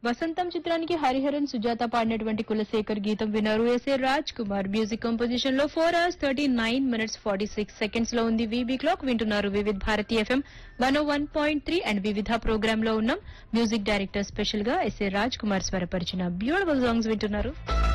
వసంతం చిత్రానికి హరిహరన్ సుజాత పాడినటువంటి కులశేఖర్ గీతం విన్నారు. SA Raj Kumar music composition లో 4 hours 39 minutes 46 seconds లో ఉంది వీబీ క్లాక్. వింటున్నారు వివిధ్ భారతి ఎఫ్ఎం 101.3 అండ్ వివిధ ప్రోగ్రామ్ లో ఉన్నాం. మ్యూజిక్ డైరెక్టర్ స్పెషల్ గా SA Raj Kumar స్వరపరిచిన beautiful songs వింటున్నారు.